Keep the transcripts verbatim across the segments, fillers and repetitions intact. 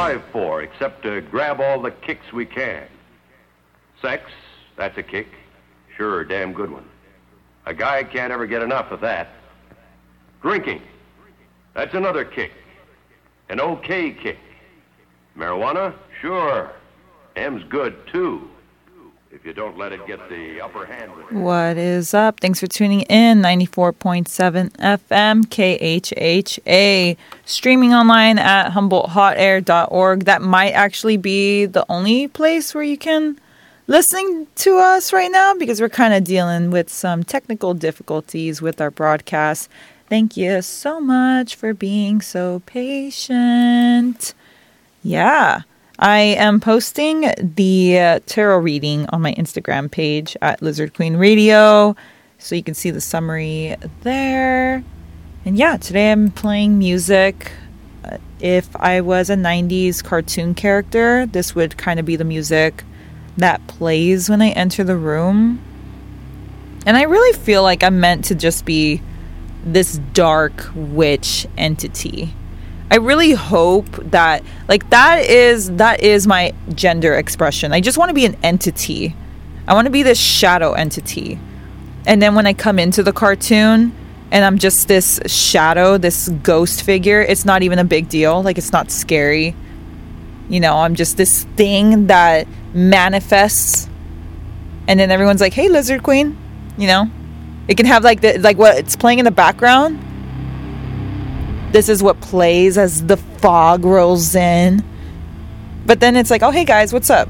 alive for except to grab all the kicks we can? Sex, that's a kick. Sure, a damn good one. A guy can't ever get enough of that. Drinking, that's another kick. An okay kick. Marijuana, sure. M's good, too. If you don't let it get the upper hand with it. What is up? Thanks for tuning in. ninety-four point seven F M, K H H A. Streaming online at humboldt hot air dot org. That might actually be the only place where you can listen to us right now because we're kind of dealing with some technical difficulties with our broadcast. Thank you so much for being so patient. Yeah. I am posting the uh, tarot reading on my Instagram page at Lizard Queen Radio, so you can see the summary there. And yeah, today I'm playing music. Uh, if I was a nineties cartoon character, this would kind of be the music that plays when I enter the room. And I really feel like I'm meant to just be this dark witch entity. I really hope that, like, that is that is my gender expression. I just want to be an entity. I want to be this shadow entity. And then when I come into the cartoon and I'm just this shadow, this ghost figure, it's not even a big deal. Like, it's not scary. You know, I'm just this thing that manifests. And then everyone's like, hey, Lizard Queen. You know? It can have, like, the, like what it's playing in the background. This is what plays as the fog rolls in. But then it's like, oh, hey, guys, what's up?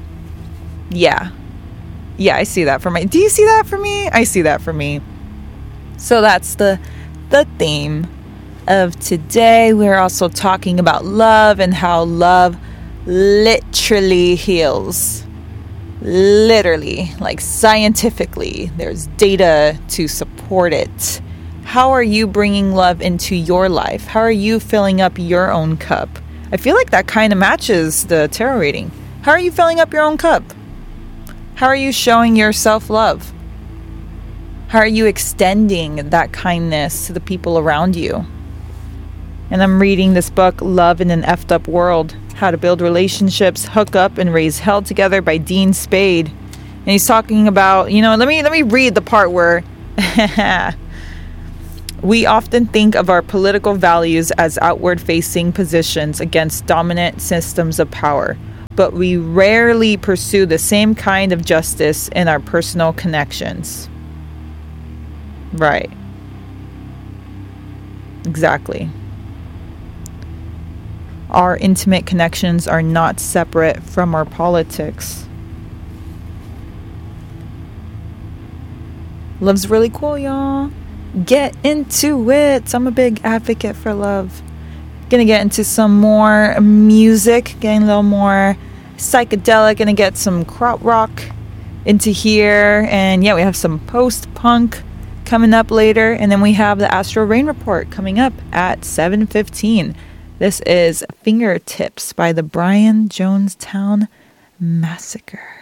Yeah. Yeah, I see that for me. Do you see that for me? I see that for me. So that's the the theme of today. We're also talking about love and how love literally heals. Literally, like scientifically. There's data to support it. How are you bringing love into your life? How are you filling up your own cup? I feel like that kind of matches the tarot reading. How are you filling up your own cup? How are you showing your self-love? How are you extending that kindness to the people around you? And I'm reading this book, Love in an Effed Up World, How to Build Relationships, Hook Up, and Raise Hell Together by Dean Spade. And he's talking about, you know, let me let me read the part where we often think of our political values as outward-facing positions against dominant systems of power, but we rarely pursue the same kind of justice in our personal connections. Right. Exactly. Our intimate connections are not separate from our politics. Love's really cool, y'all. Get into it. I'm a big advocate for love. Gonna get into some more music, getting a little more psychedelic. Gonna get some krautrock into here. And yeah, we have some post-punk coming up later. And then we have the Astral Rain Report coming up at seven fifteen. This is Fingertips by the Brian Jonestown Massacre.